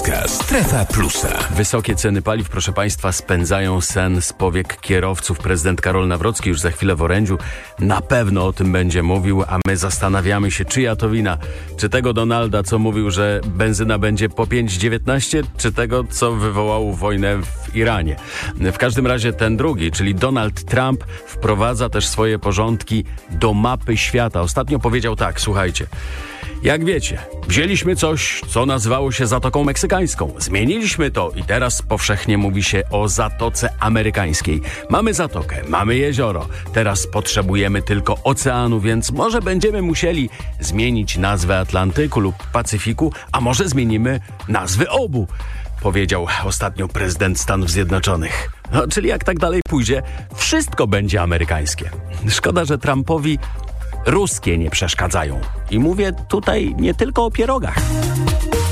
Podcast Strefa Plusa. Wysokie ceny paliw, proszę Państwa, spędzają sen z powiek kierowców. Prezydent Karol Nawrocki już za chwilę w orędziu na pewno o tym będzie mówił, a my zastanawiamy się, czyja to wina. Czy tego Donalda, co mówił, że benzyna będzie po 5,19, czy tego, co wywołał wojnę w Iranie. W każdym razie ten drugi, czyli Donald Trump, wprowadza też swoje porządki do mapy świata. Ostatnio powiedział tak, słuchajcie. Jak wiecie, wzięliśmy coś, co nazywało się Zatoką Meksykańską. Zmieniliśmy to i teraz powszechnie mówi się o Zatoce Amerykańskiej. Mamy zatokę, mamy jezioro. Teraz potrzebujemy tylko oceanu, więc może będziemy musieli zmienić nazwę Atlantyku lub Pacyfiku, a może zmienimy nazwy obu, powiedział ostatnio prezydent Stanów Zjednoczonych. No, czyli jak tak dalej pójdzie, wszystko będzie amerykańskie. Szkoda, że Trumpowi ruskie nie przeszkadzają. I mówię tutaj nie tylko o pierogach.